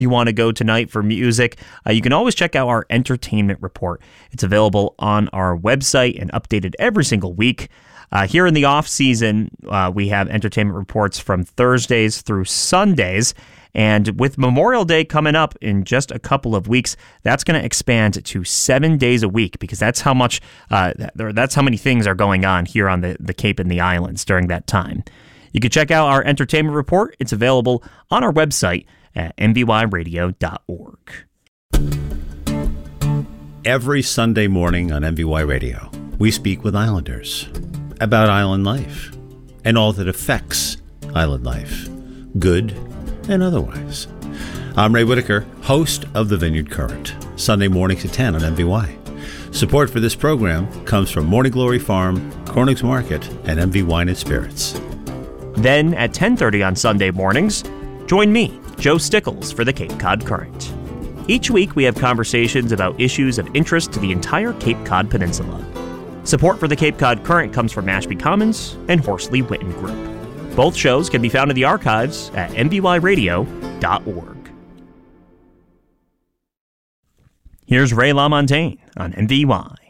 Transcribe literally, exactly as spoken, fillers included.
you want to go tonight for music, uh, you can always check out our entertainment report. It's available on our website and updated every single week. Uh, here in the off season, uh, we have entertainment reports from Thursdays through Sundays. And with Memorial Day coming up in just a couple of weeks, that's going to expand to seven days a week because that's how much, uh, that's how many things are going on here on the, the Cape and the Islands during that time. You can check out our entertainment report. It's available on our website at m v y radio dot org. Every Sunday morning on M V Y Radio, we speak with Islanders about island life and all that affects island life, good and otherwise. I'm Ray Whitaker, host of The Vineyard Current, Sunday mornings at ten on M V Y. Support for this program comes from Morning Glory Farm, Corning's Market, and M V Wine and Spirits. Then at ten thirty on Sunday mornings, join me, Joe Stickles, for the Cape Cod Current. Each week we have conversations about issues of interest to the entire Cape Cod Peninsula. Support for the Cape Cod Current comes from Mashpee Commons and Horsley Witten Group. Both shows can be found in the archives at m v y radio dot org. Here's Ray LaMontagne on M V Y.